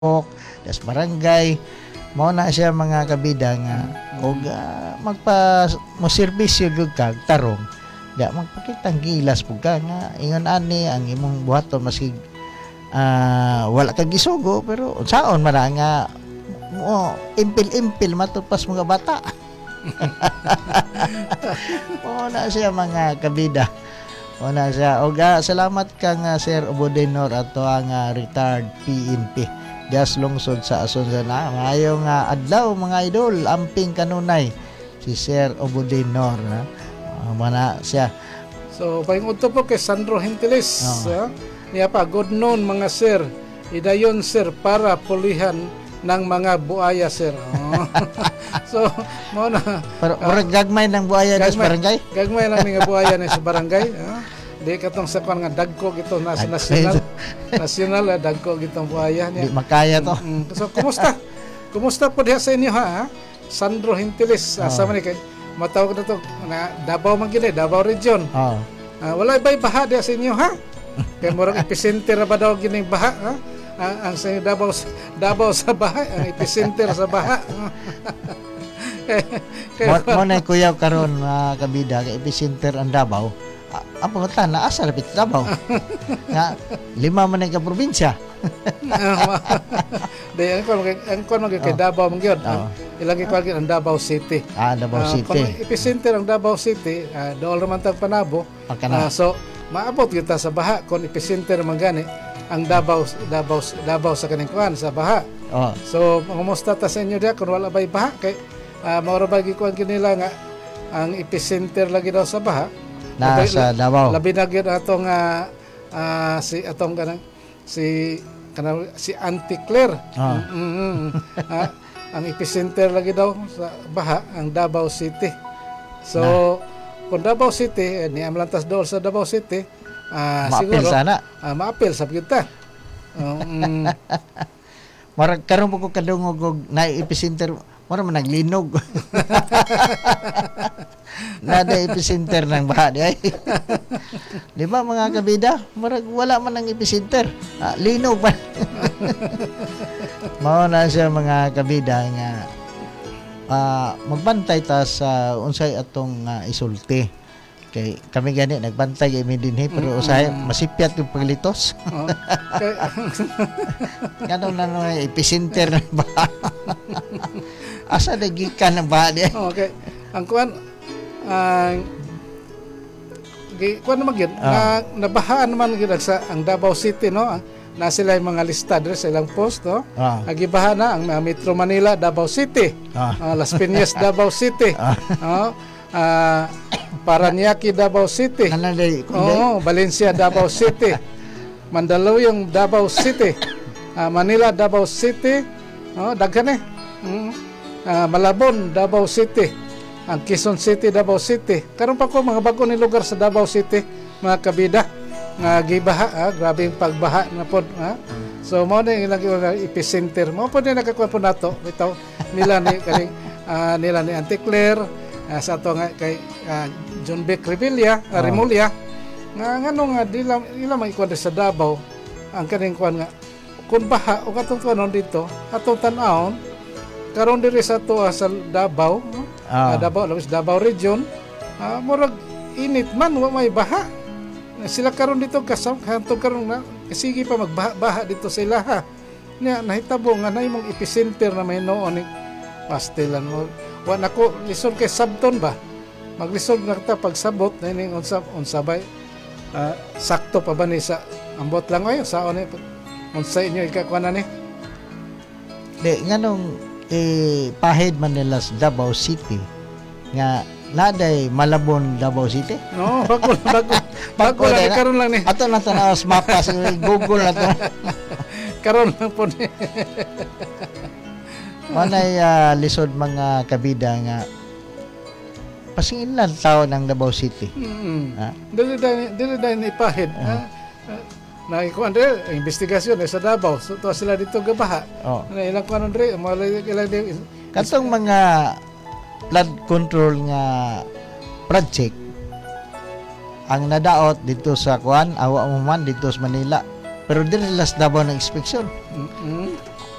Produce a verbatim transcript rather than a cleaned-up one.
das barangay mao na siya mga kabida nga og uh, magpa mo serbisyo gyud kag tarong da magpakitang gilas pug ka nga ingon ani ang imong buhaton maski uh, wala kag gisugo pero unsaon man nga mo impil-impil matupas mga bata. Mao na siya mga kabida. Mao na siya og uh, salamat kang uh, Sir Obodenor ato ang uh, retired P N P Dias lungsod sa Asuncion na mayong uh, adlaw mga idol amping kanunay si Sir Obodenor na uh, mana siya. So paingon to po kay Sandro Hintilis. Oh. Uh, niya pa good noon mga sir. Idayon sir para pulihan ng mga buaya sir. Oh. So mo na pero uh, gagmay ng buaya sa barangay. Gagmay lang mga buaya na sa barangay. Uh. Di katong sa kan nga dagko gito nas national national dagko gitong buaya niya. Di makaya to. Mm-hmm. So kumusta? Kumusta po diha sa inyo ha? Sandro Hintilis, oh. Asa man kay matawag na to na Davao man gid, Davao region. Oh. Uh, wala bay baha diha sa inyo ha? Kay murag epicenter ba daw gining baha ha? Ang, ang sa Davao Davao sa baha, ang epicenter sa baha. Mo na kuyaw karon mga kabida kay epicenter ang Davao. Ang pangutan na asa lapit Davao. Nga lima man ka probinsya. Dahil ang kon ang kon mag kay Davao man gyud. Ilagi ko ang Davao City. Ah, Davao City. Kung epicenter ang Davao City, uh, dool naman tag Panabo. Uh, so maabot kita sa baha kung epicenter man gani ang Davao Davao Davao sa kaning kuan sa baha. Oh. So kumusta ta sa inyo dia kung wala bay baha kay uh, mao ra bagi kuan kinila nga ang epicenter lagi daw sa baha. Na labi, sa Davao. Labi na gyud atong uh, uh, si atong kanang si kanang si Auntie Claire. Oh. Mm-hmm. uh, ang epicenter lagi daw sa baha ang Davao City. So na. Kung Davao City ni amlantas dool sa Davao City, uh, siguro sana. Uh, maapil sa kita. Um, Marag karon po ko kadungog og na epicenter mura man naglinog. Nada epicenter ng baha di ay. Di ba mga kabida? Marag wala man ang epicenter. Ah, linog pa. Mao na siya mga kabida nga uh, magbantay ta sa unsay atong uh, isulti. Kay kami gani nagbantay kay dinhi pero mm-hmm. usahay masipyat yung paglitos. Oh. Okay. Ganun na no epicenter ng baha. Asa nagikan ng baha di. Okay. Ang kuan ang uh, kuan naman gyud oh. na nabahaan man gyud sa ang Davao City no. Na sila yung mga lista sa ilang post no. Oh. Nagibaha na ang uh, Metro Manila Davao City. Oh. Uh, Las Piñas Davao City. Oh. Uh, uh, Paranaque Davao City. Oh, Valencia Davao City. Mandaluyong Davao City. Uh, Manila Davao City. Oh, daghan eh. Mm. Uh, Malabon Davao City. Ang Quezon City Davao City. Karon pa ko mga bago ni lugar sa Davao City, mga kabida. Nga gibaha, ah, grabe yung pagbaha na pod, ha. So mo na ilang epicenter. Mo pod na nakakuha po nato. Bitaw nila ni kaning uh, nila ni Auntie Claire. Uh, sa ato nga kay uh, John Beck Revilla, uh, Remulla nga ngano nga dila ila may kuan sa Davao ang kaning kuan nga kun baha o katong kuan dito atong tan-awon karon diri sa to uh, sa Davao uh, uh, Davao labis Davao region uh, murag init man wa may baha sila karon dito kasam kanto karon na sige pa magbaha dito sa ilaha nya nahitabo nga na imong epicenter na may noon ni pastelan mo wa nako lisod kay sabton ba maglisod na ta pagsabot na ning unsa unsabay uh, sakto pa ba ni sa ambot lang ayo sa oni unsa inyo ikakuan ni de nganong eh, pahid man nila sa Davao City nga naday Malabon Davao City no bago bago bago lang karon lang ni ato lang tanaw sa mapa sa Google na to karon lang po ni manay uh, lisod mga kabida nga pasingilan tao ng Davao City. Mm-hmm. Ha? Dili dili dili dili ipahid. Uh-huh. Na ikuan dire investigasyon sa Davao. So to sila dito gabaha. Oh. Na ilang kuan dire malay ilang katong mga flood control nga project ang nadaot dito sa kuan awa mo man dito sa Manila pero dire las Davao ng inspeksyon. Mm-hmm.